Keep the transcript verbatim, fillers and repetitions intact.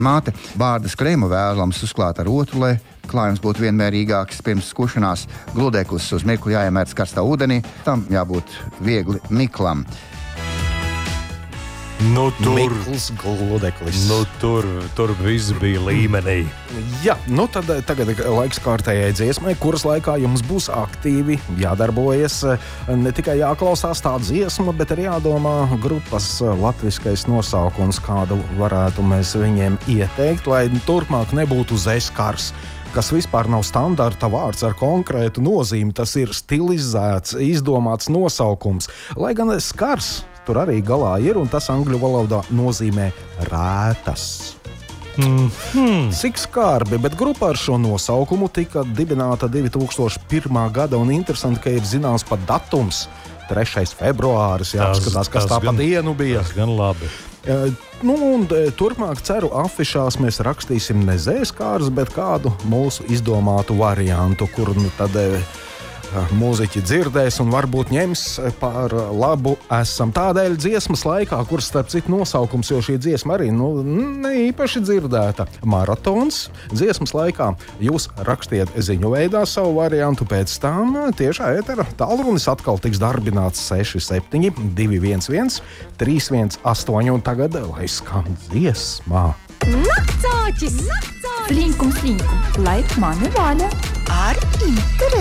Māte Bārdas krēmu vēlams uzklāt ar otru, lai klājums būtu vienmērīgāks pirms skušanās. Gludeklis uz mirkli jāiemērc karstā ūdenī, tam jābūt viegli miklam. Nu, tur, Mikls gludeklis. nu, tur, tur viss bija līmenī. Jā, nu tad tagad laiks kārtējai dziesmai, kuras laikā jums būs aktīvi jādarbojas. Ne tikai jāklausās tā dziesma, bet arī jādomā grupas latviskais nosaukums, kādu varētu mēs viņiem ieteikt, lai turpmāk nebūtu zeskars, kas vispār nav standarta vārds ar konkrētu nozīmi. Tas ir stilizēts, izdomāts nosaukums. Lai gan skars tur arī galā ir, un tas angļu valodā nozīmē rētas. Mm-hmm. Cik skarbi, bet grupa ar šo nosaukumu tika dibināta divi tūkstoši pirmā gada, un interesanti, ka ir zināms pat datums. trešais februāris, jāskatās, kas tā pa dienu bija. Tas gan labi. Uh, nu, un turpmāk ceru afišās mēs rakstīsim ne zēskārs, bet kādu mūsu izdomātu variantu, kur nu tad uh, mūziķi dzirdēs un varbūt ņems par labu esam. Tādēļ dziesmas laikā, kuras starp citu nosaukums, jo šī dziesma arī nu, ne īpaši dzirdēta, maratons dziesmas laikā, jūs rakstiet ziņu veidā savu variantu, pēc tam tiešā ētera tālrunis atkal tiks darbināts seši septiņi divi viens viens trīs viens astoņi, un tagad lai skan dziesmā. Naktsāķis! Slinkums, slinkums, lai mani vaļa ar interesi!